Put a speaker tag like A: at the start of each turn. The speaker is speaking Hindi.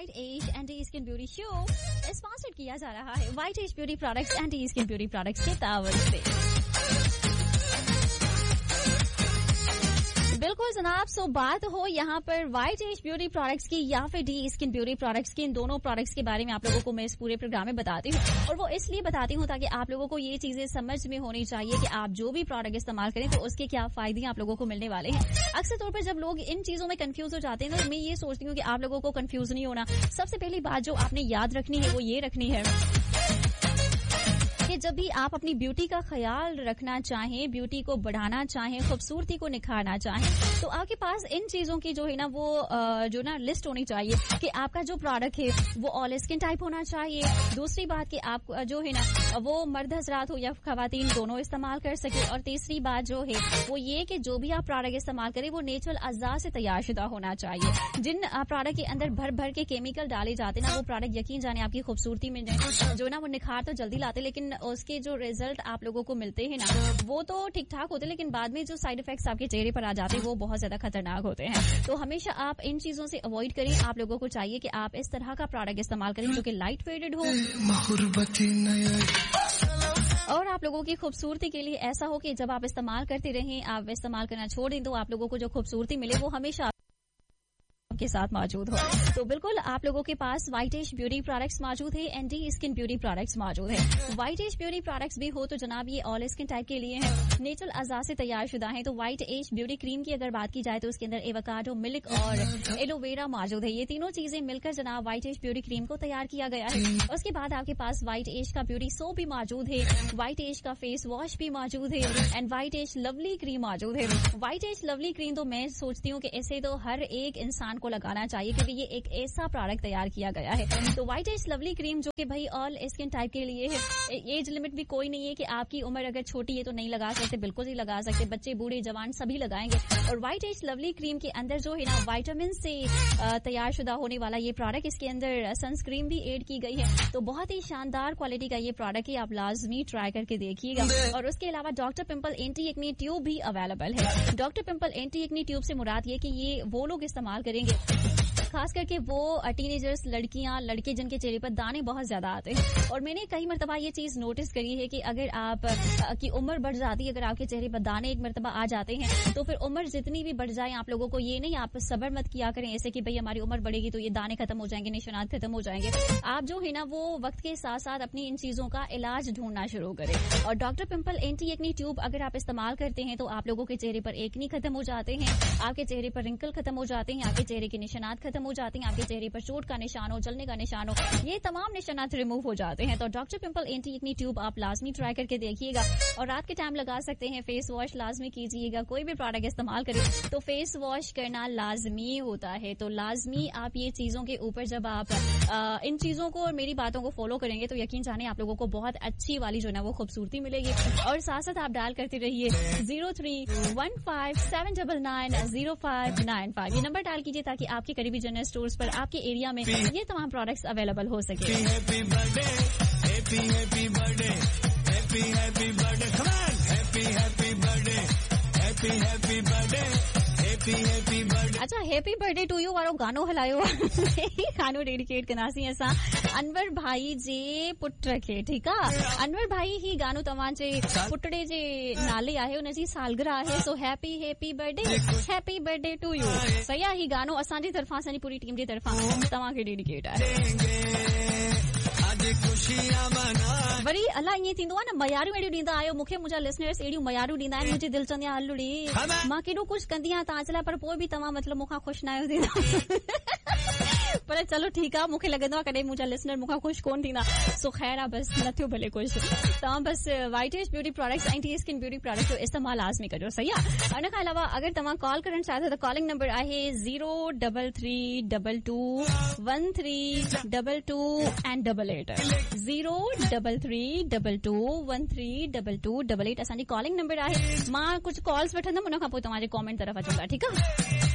A: White as anti skin beauty show sponsored किया जा रहा है white as beauty products anti skin beauty products के तावन से। बिल्कुल जनाब, सो बात हो यहाँ पर वाइट एज ब्यूटी प्रोडक्ट्स की या फिर डी स्किन ब्यूटी प्रोडक्ट्स की, इन दोनों प्रोडक्ट्स के बारे में आप लोगों को मैं इस पूरे प्रोग्राम में बताती हूँ। और वो इसलिए बताती हूँ ताकि आप लोगों को ये चीजें समझ में होनी चाहिए कि आप जो भी प्रोडक्ट इस्तेमाल करें तो उसके क्या फायदे आप लोगों को मिलने वाले हैं। अक्सर तौर पर जब लोग इन चीजों में कंफ्यूज हो जाते हैं तो मैं ये सोचती हूँ कि आप लोगों को कंफ्यूज नहीं होना। सबसे पहली बात जो आपने याद रखनी है वो ये रखनी है कि जब भी आप अपनी ब्यूटी का ख्याल रखना चाहें, ब्यूटी को बढ़ाना चाहें, खूबसूरती को निखारना चाहें, तो आपके पास इन चीजों की जो है ना वो जो ना लिस्ट होनी चाहिए कि आपका जो प्रोडक्ट है वो ऑल स्किन टाइप होना चाहिए। दूसरी बात कि आप जो है ना वो मर्द हजरात हो या खवातीन दोनों इस्तेमाल कर सके। और तीसरी बात जो है वो ये कि जो भी आप प्रोडक्ट इस्तेमाल करें वो नेचुरल अज़ा से तैयार शुदा होना चाहिए। जिन प्रोडक्ट के अंदर भर भर के केमिकल डाले जाते ना वो प्रोडक्ट यकीन जाने आपकी खूबसूरती में जो ना वो निखार तो जल्दी लाते, लेकिन उसके जो रिजल्ट आप लोगों को मिलते हैं ना वो तो ठीक ठाक होते हैं, लेकिन बाद में जो साइड इफेक्ट्स आपके चेहरे पर आ जाते हैं वो बहुत ज्यादा खतरनाक होते हैं। तो हमेशा आप इन चीजों से अवॉइड करें। आप लोगों को चाहिए कि आप इस तरह का प्रोडक्ट इस्तेमाल करें जो कि लाइट वेटेड हो और आप लोगों की खूबसूरती के लिए ऐसा हो कि जब आप इस्तेमाल करते रहें, आप इस्तेमाल करना छोड़ दें तो आप लोगों को जो खूबसूरती मिले वो हमेशा के साथ मौजूद हो। तो बिल्कुल आप लोगों के पास वाइट एज ब्यूटी प्रोडक्ट्स मौजूद है, एंटी स्किन ब्यूटी प्रोडक्ट्स मौजूद है। वाइट एज ब्यूटी प्रोडक्ट्स भी हो तो जनाब ये ऑल स्किन टाइप के लिए है, नेचुरल अज़ा से तैयार शुदा है। तो वाइट एज ब्यूटी क्रीम की अगर बात की जाए तो उसके अंदर एवोकाडो, मिल्क और एलोवेरा मौजूद है। ये तीनों चीजें मिलकर जनाब वाइट एज ब्यूटी क्रीम को तैयार किया गया है। उसके बाद आपके पास वाइट एज का ब्यूटी सोप भी मौजूद है, वाइट एज का फेस वॉश भी मौजूद है and white as lovely cream मौजूद है। वाइट एज लवली क्रीम तो मैं सोचती हूँ कि इसे तो हर एक इंसान को लगाना चाहिए क्योंकि ये एक ऐसा प्रोडक्ट तैयार किया गया है। तो वाइट एज लवली क्रीम जो कि भाई ऑल स्किन टाइप के लिए है, एज लिमिट भी कोई नहीं है कि आपकी उम्र अगर छोटी है तो नहीं लगा सकते, बिल्कुल ही लगा सकते, बच्चे बूढ़े जवान सभी लगाएंगे। और वाइट एज लवली क्रीम के अंदर जो है ना विटामिन से तैयार शुदा होने वाला ये प्रोडक्ट, इसके अंदर सनस्क्रीन भी ऐड की गई है। तो बहुत ही शानदार क्वालिटी का ये प्रोडक्ट है, आप लाजमी ट्राई करके देखिएगा। और उसके अलावा doctor pimple anti acne tube भी अवेलेबल है। Doctor pimple anti acne tube से मुराद ये कि ये वो लोग इस्तेमाल करेंगे खास करके वो टीनेजर्स, लड़कियां, लड़के जिनके चेहरे पर दाने बहुत ज्यादा आते हैं। और मैंने कई मरतबा ये चीज नोटिस करी है कि अगर आप की उम्र बढ़ जाती है, अगर आपके चेहरे पर दाने एक मरतबा आ जाते हैं तो फिर उम्र जितनी भी बढ़ जाए आप लोगों को ये नहीं, आप सब्र मत किया करें ऐसे कि भाई हमारी उम्र बढ़ेगी तो ये दाने खत्म हो जाएंगे, निशानात खत्म हो जाएंगे। आप जो है ना वो वक्त के साथ साथ अपनी इन चीजों का इलाज ढूंढना शुरू करें। और doctor pimple anti acne tube अगर आप इस्तेमाल करते हैं तो आप लोगों के चेहरे पर एक्ने खत्म हो जाते हैं, आपके चेहरे पर रिंकल खत्म हो जाते हैं, आपके चेहरे के निशानात खत्म हो जाते हैं, आपके चेहरे पर चोट का निशान हो, जलने का निशान हो, ये तमाम निशानात रिमूव हो जाते हैं। तो doctor pimple anti acne tube आप लाजमी ट्राई करके देखिएगा। और रात के टाइम लगा सकते हैं। फेस वॉश लाजमी कीजिएगा, कोई भी प्रोडक्ट इस्तेमाल करें तो फेस वॉश करना लाजमी होता है। तो लाजमी आप ये चीजों के ऊपर जब आप इन चीजों को और मेरी बातों को फॉलो करेंगे तो यकीन जाने आप लोगों को बहुत अच्छी वाली जो है ना वो खूबसूरती मिलेगी। और साथ साथ आप डायल करते रहिए 031579900595, ये नंबर डायल कीजिए ताकि आपके करीबी जनरल स्टोर्स पर आपके एरिया में ये तमाम प्रोडक्ट्स अवेलेबल हो सके।
B: Happy birthday, happy happy birthday, happy happy birthday, come on, happy happy birthday, happy happy birthday, happy happy birthday.
A: अच्छा, हैप्पी बर्थडे टू यू वारो गानो हलायो गानो डेडिकेट कनासी असां अनवर भाई जे पुट खे, ठीक आहे। अनवर भाई ही गानो तव्हां जे पुटड़े जे नाले आहे, उन जी सालगिरह आहे। So happy happy birthday to you. सही आहे, ही गानो असांजी तरफां, असांजी पूरी टीम जी तरफां तव्हांखे डेडिकेट आहे। वरी अलाह ईअं थींदो आहे न, मयारियूं अहिड़ियूं ॾींदा आहियो मूंखे, मुंहिंजा लिसनर्स अहिड़ियूं मयारियूं ॾींदा आहिनि, मुंहिंजी दिलि चवंदी आहे हलड़ी मां केॾो कुझु कंदी आहियां तव्हां जे लाइ, पर पोइ बि तव्हां मतिलबु मूंखां ख़ुशि न आहियो थींदा। पर चलो ठीकु आहे, मूंखे लॻंदो आहे कॾहिं मुंहिंजा लिसनर मूंखां ख़ुशि कोन थींदा। सो ख़ैर आहे, बसि न थियो भले कुझु, तव्हां बसि white as beauty products anti skin beauty product जो इस्तेमाल लाज़मी कजो, सही आहे। उन खां अलावा अगर तव्हां कॉल करणु चाहियो त कॉलिंग नंबर आहे 03322132288 03322132288 असांजी कॉलिंग नंबर आहे। मां कुझु कॉल्स वठंदमि, उन खां पोइ तव्हांजे कॉमेंट तरफ़ अचूं था, ठीकु आहे।